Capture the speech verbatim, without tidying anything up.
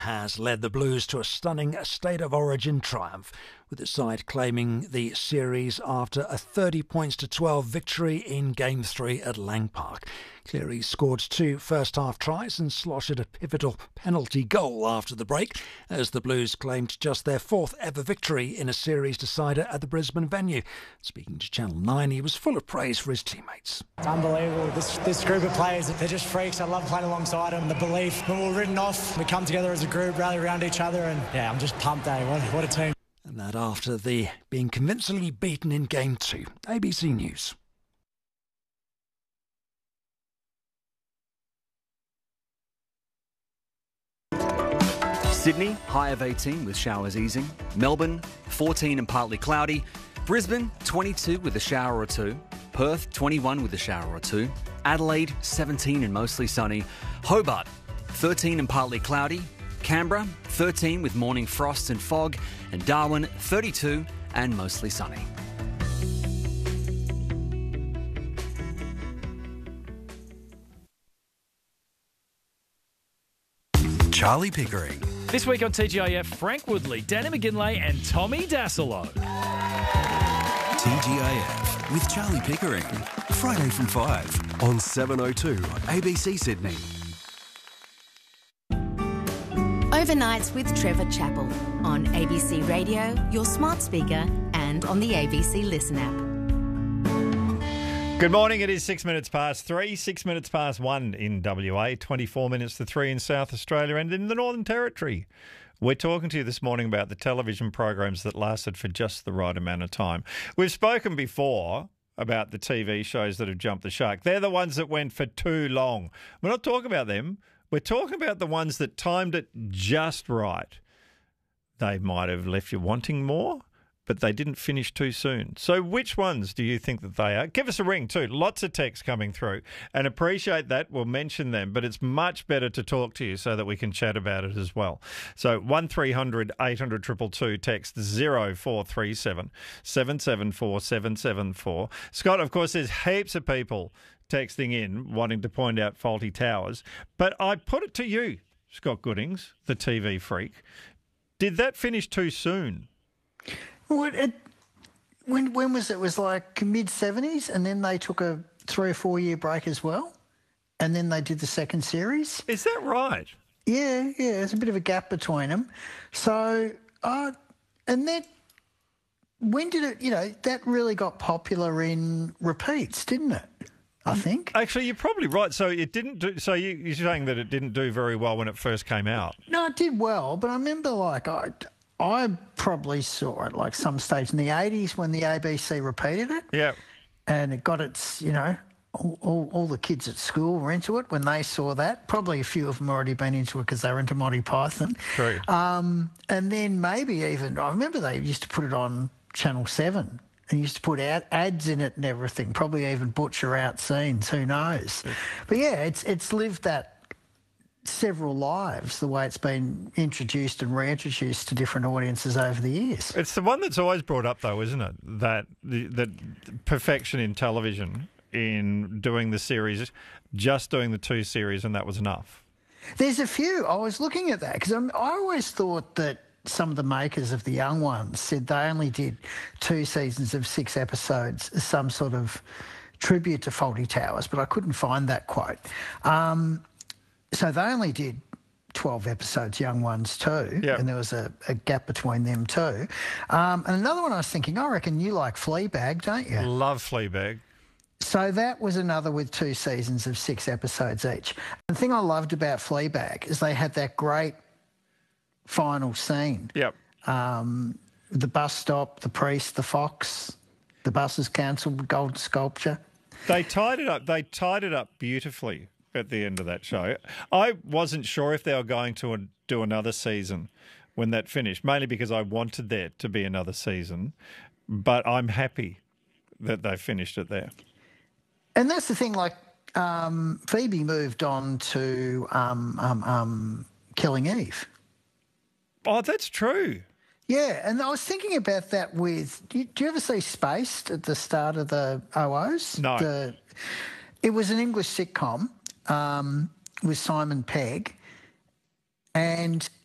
has led the Blues to a stunning State of Origin triumph, with the side claiming the series after a thirty points to twelve victory in Game three at Lang Park. Cleary scored two first-half tries and slotted a pivotal penalty goal after the break, as the Blues claimed just their fourth ever victory in a series decider at the Brisbane venue. Speaking to Channel nine, he was full of praise for his teammates. It's unbelievable. This, this group of players, they're just freaks. I love playing alongside them. The belief, when we're written off, we come together as a group, rally around each other, and yeah, I'm just pumped, eh? What, what a team. And that after the being convincingly beaten in Game two. A B C News. Sydney, high of eighteen with showers easing. Melbourne, fourteen and partly cloudy. Brisbane, twenty-two with a shower or two. Perth, twenty-one with a shower or two. Adelaide, seventeen and mostly sunny. Hobart, thirteen and partly cloudy. Canberra, thirteen with morning frost and fog. And Darwin, thirty-two and mostly sunny. Charlie Pickering. This week on T G I F, Frank Woodley, Danny McGinlay and Tommy Dassolo. T G I F with Charlie Pickering. Friday from five on seven oh two A B C Sydney. Overnights with Trevor Chappell on A B C Radio, your smart speaker, and on the A B C Listen app. Good morning. It is six minutes past three, six minutes past one in W A, twenty-four minutes to three in South Australia and in the Northern Territory. We're talking to you this morning about the television programs that lasted for just the right amount of time. We've spoken before about the T V shows that have jumped the shark. They're the ones that went for too long. We're not talking about them. We're talking about the ones that timed it just right. They might have left you wanting more, but they didn't finish too soon. So which ones do you think that they are? Give us a ring too. Lots of texts coming through and appreciate that. We'll mention them, but it's much better to talk to you so that we can chat about it as well. So one three hundred eight hundred two two two, text zero four three seven seven seven four seven seven four. Scott, of course, there's heaps of people texting in wanting to point out faulty towers, but I put it to you, Scott Goodings, the T V freak. Did that finish too soon? What it, when when was it? It was like mid seventies, and then they took a three or four year break as well, and then they did the second series. Is that right? Yeah, yeah. There's a bit of a gap between them. So, uh, and then when did it? You know, that really got popular in repeats, didn't it? I think. Actually, you're probably right. So it didn't do. So you, you're saying that it didn't do very well when it first came out. No, it did well, but I remember like I. I probably saw it like some stage in the eighties when the A B C repeated it. Yeah. And it got its, you know, all, all, all the kids at school were into it when they saw that. Probably a few of them already been into it because they were into Monty Python. True. Um, and then maybe even, I remember they used to put it on Channel seven and used to put out ads in it and everything, probably even butcher out scenes, who knows. But yeah, it's it's lived that several lives, the way it's been introduced and reintroduced to different audiences over the years. It's the one that's always brought up, though, isn't it? That the, that perfection in television, in doing the series, just doing the two series, and that was enough. There's a few. I was looking at that because I always thought that some of the makers of The Young Ones said they only did two seasons of six episodes as some sort of tribute to Fawlty Towers, but I couldn't find that quote. Um, So they only did twelve episodes, Young Ones too, yep. and there was a, a gap between them too. Um, and another one I was thinking, I reckon you like Fleabag, don't you? Love Fleabag. So that was another with two seasons of six episodes each. The thing I loved about Fleabag is they had that great final scene. Yep. Um, the bus stop, the priest, the fox, the bus is cancelled, gold sculpture. They tied it up. They tied it up beautifully at the end of that show. I wasn't sure if they were going to do another season when that finished, mainly because I wanted there to be another season, but I'm happy that they finished it there. And that's the thing, like um, Phoebe moved on to um, um, um, Killing Eve. Oh, that's true. Yeah, and I was thinking about that with, do you, do you ever see Spaced at the start of the O Os? No. The, it was an English sitcom um, with Simon Pegg, and